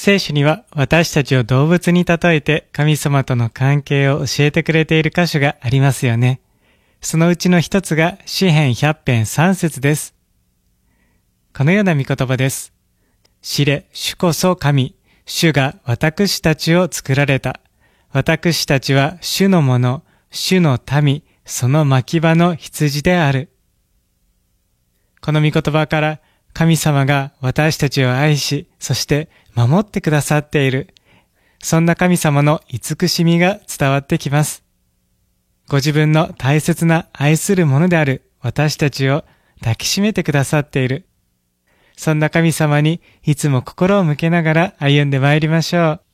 聖書には私たちを動物に例えて神様との関係を教えてくれている箇所がありますよね。そのうちの一つが詩編100編3節です。このような御言葉です。知れ、主こそ神、主が私たちを作られた。私たちは主のもの、主の民、その牧場の羊である。この御言葉から神様が私たちを愛し、そして守ってくださっている。そんな神様の慈しみが伝わってきます。ご自分の大切な愛するものである私たちを抱きしめてくださっている。そんな神様にいつも心を向けながら歩んでまいりましょう。